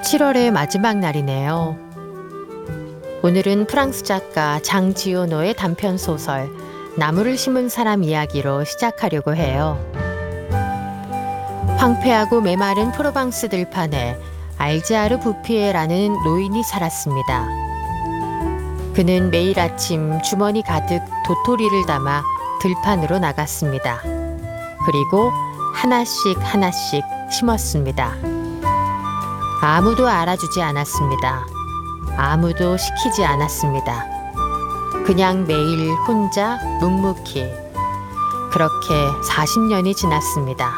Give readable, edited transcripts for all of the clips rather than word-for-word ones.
7월의 마지막 날이네요. 오늘은 프랑스 작가 장지오노의 단편 소설 나무를 심은 사람 이야기로 시작하려고 해요. 황폐하고 메마른 프로방스 들판에 알제아르 부피에라는 노인이 살았습니다. 그는 매일 아침 주머니 가득 도토리를 담아 들판으로 나갔습니다. 그리고 하나씩 하나씩 심었습니다. 아무도 알아주지 않았습니다. 아무도 시키지 않았습니다. 그냥 매일 혼자 묵묵히. 그렇게 40년이 지났습니다.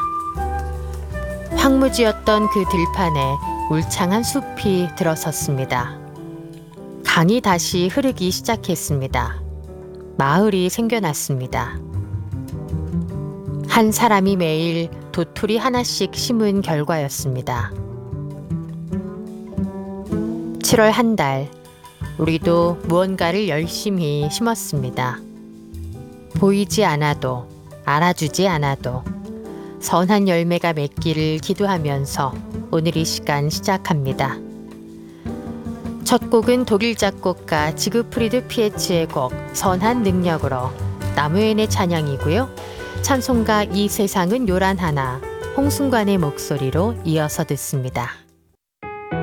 황무지였던 그 들판에 울창한 숲이 들어섰습니다. 강이 다시 흐르기 시작했습니다. 마을이 생겨났습니다. 한 사람이 매일 도토리 하나씩 심은 결과였습니다. 7월 한 달, 우리도 무언가를 열심히 심었습니다. 보이지 않아도, 알아주지 않아도 선한 열매가 맺기를 기도하면서 오늘 이 시간 시작합니다. 첫 곡은 독일 작곡가 지그프리드 피에츠의 곡 선한 능력으로 나무엔의 찬양이고요. 찬송가 이 세상은 요란하나 홍순관의 목소리로 이어서 듣습니다.